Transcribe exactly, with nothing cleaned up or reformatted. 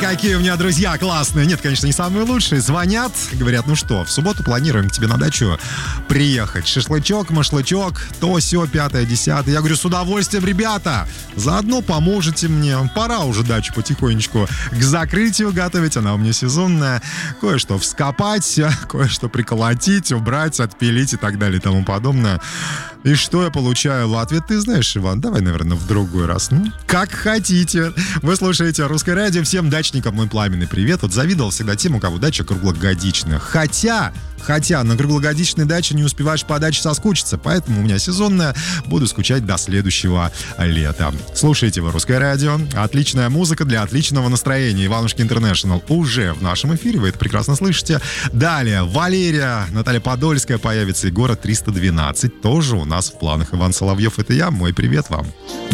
какие у меня друзья классные. Нет, конечно, не самые лучшие. Звонят, говорят, ну что, в субботу планируем к тебе на дачу приехать. Шашлычок, машлычок, то, сё, пятое, десятое. Я говорю, с удовольствием, ребята. Заодно поможете мне. Пора уже дачу потихонечку к закрытию готовить. Она у меня сезонная. Кое-что вскопать, кое-что приколотить, убрать, отпилить и так далее и тому подобное. И что я получаю в ответ? Ты знаешь, Иван, давай, наверное, в другой раз. Ну, как хотите. Вы слушаете Русское радио. Всем дачникам мой пламенный привет. Вот завидовал всегда тем, у кого дача круглогодичная. Хотя... Хотя на круглогодичной даче не успеваешь по даче соскучиться, поэтому у меня сезонная, буду скучать до следующего лета. Слушайте вы Русское радио. Отличная музыка для отличного настроения. Иванушки Интернешнл уже в нашем эфире, вы это прекрасно слышите. Далее Валерия, Наталья Подольская появится и город триста двенадцать тоже у нас в планах. Иван Соловьев, это я, мой привет вам.